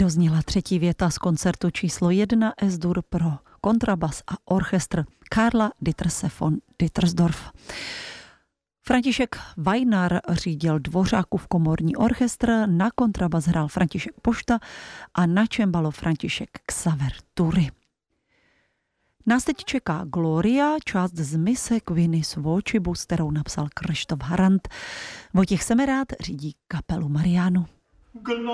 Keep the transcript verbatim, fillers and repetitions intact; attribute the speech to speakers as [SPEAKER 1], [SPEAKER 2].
[SPEAKER 1] Dozněla třetí věta z koncertu číslo jedna S-dur pro kontrabas a orchestr Karla Ditterse von Dittersdorf. František Vajnar řídil Dvořákův komorní orchestr, na kontrabas hrál František Pošta a na čembalo František Xaver Tury. Nás teď čeká Gloria, část z mise Queenie Svočibus, kterou napsal Kryštof Harant. Vojtěch Semerád řídí kapelu Mariánu.